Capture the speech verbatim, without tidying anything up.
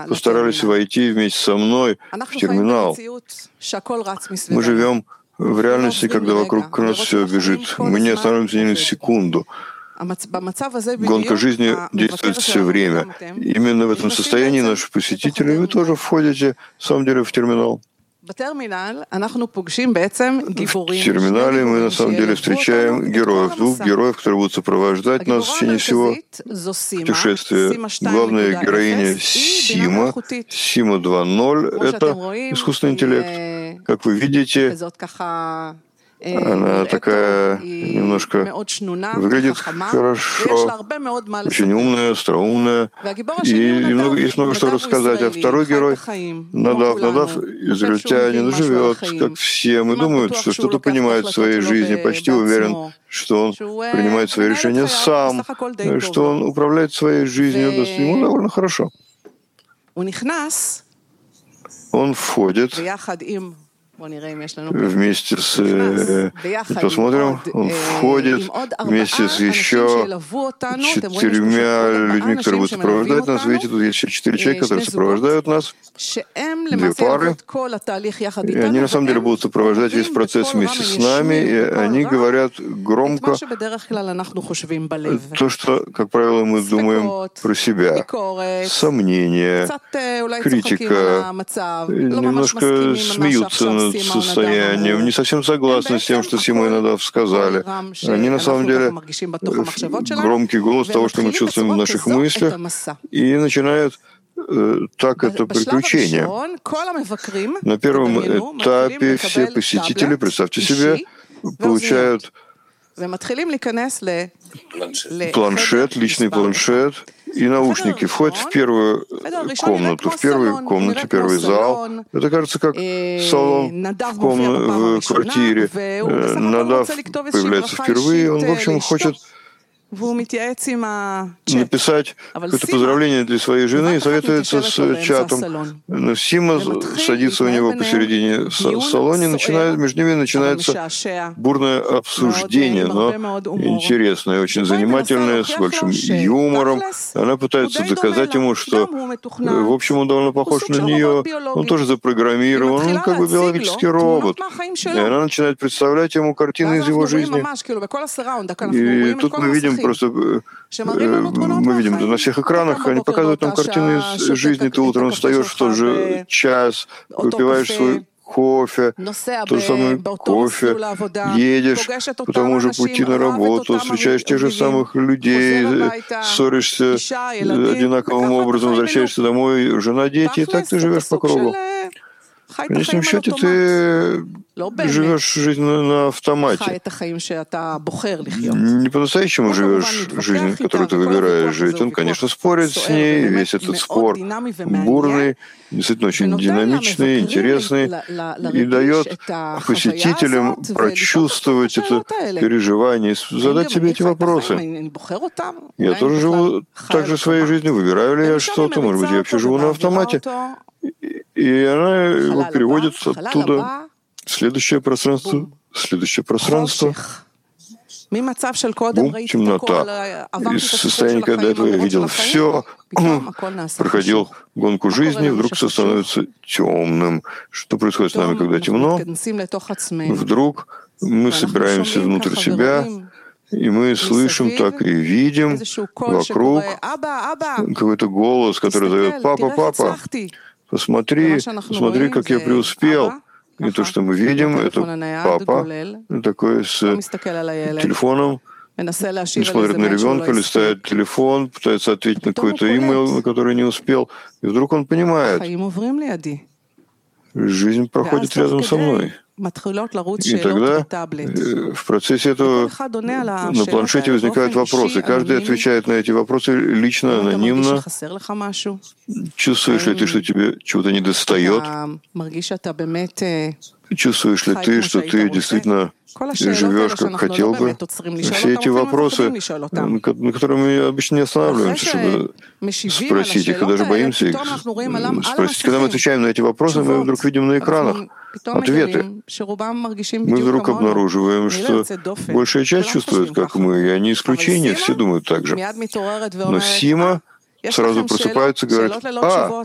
постарались войти вместе со мной в терминал. Мы живем в реальности, когда вокруг нас все бежит. Мы не останавливаемся ни на секунду. Гонка жизни действует все время. Именно в этом состоянии наши посетители, вы тоже входите, в самом деле, в терминал. В терминале мы на самом деле встречаем героев, двух героев, которые будут сопровождать нас в течение всего путешествия. Главная героиня Сима, Сима два ноль, это искусственный интеллект. Как вы видите, она такая немножко выглядит хорошо, очень умная, остроумная, и много, есть много что рассказать. А второй герой, Надав, Надав, израильтянин, живет, как все, и думает, что что-то понимает в своей жизни, почти уверен, что он принимает свои решения сам, что он управляет своей жизнью, ему довольно хорошо. Он входит вместе с... Посмотрим, он входит вместе с еще четырьмя людьми, которые будут сопровождать нас. Видите, тут есть еще четыре человека, которые сопровождают нас. Две пары. И они на самом деле будут сопровождать весь процесс вместе с нами, и они говорят громко то, что, как правило, мы думаем про себя. Сомнения, критика, немножко смеются над состоянием, не совсем согласны с тем, что Сима и Надав сказали. Они на самом деле громкий голос того, что мы чувствуем в наших мыслях, и начинают э, так это приключение. На первом этапе все посетители, представьте себе, получают планшет, личный планшет и наушники. Входят в первую комнату, в первой комнате, первый зал. Это кажется как салон в, ком... в квартире. Надав появляется впервые. Он, в общем, хочет написать какое-то поздравление для своей жены и советуется с чатом. Но Сима садится у него посередине в салоне, начинает, между ними начинается бурное обсуждение, но интересное, очень занимательное, с большим юмором. Она пытается доказать ему, что, в общем, он довольно похож на нее, он тоже запрограммирован, он как бы биологический робот. И она начинает представлять ему картины из его жизни. И тут мы видим просто, мы видим на всех экранах, они показывают нам картины из жизни. Ты утром встаешь в тот же час, выпиваешь свой кофе, тот же самый кофе, едешь по тому же пути на работу, встречаешь тех же самых людей, ссоришься одинаковым образом, возвращаешься домой, жена, дети, и так ты живешь по кругу. В конечном счете ты живешь жизнь на автомате. Не по-настоящему живешь жизнь, которую ты выбираешь жить. Он, конечно, спорит с ней, весь этот спор бурный, действительно очень динамичный, интересный, и дает посетителям прочувствовать это переживание, задать себе эти вопросы. Я тоже живу так же своей жизнью, выбираю ли я что-то, может быть, я вообще живу на автомате. И она его переводит оттуда в следующее пространство, следующее пространство. Бум, темнота. Из состояния, когда до этого я видел все, проходил гонку жизни, вдруг все становится темным. Что происходит с нами, когда темно? Вдруг мы собираемся внутрь себя, и мы слышим, так и видим вокруг какой-то голос, который зовет «Папа, папа». Посмотри, посмотри, как я преуспел. И то, что мы видим, это папа такой с телефоном, смотрит на ребенка, листает телефон, пытается ответить на какой-то имейл, на который не успел. И вдруг он понимает, жизнь проходит рядом со мной. И тогда в процессе этого на планшете возникают вопросы. Каждый отвечает на эти вопросы лично, анонимно. Чувствуешь ли ты, что тебе чего-то недостает? Чувствуешь ли ты, что ты действительно живешь, как хотел бы? Все эти вопросы, на которые мы обычно не останавливаемся, чтобы спросить их, и даже боимся их спросить. Когда мы отвечаем на эти вопросы, мы вдруг видим на экранах ответы. Мы вдруг обнаруживаем, что большая часть чувствует, как мы, и они исключения, все думают так же. Но Сима сразу просыпается и говорит: «А,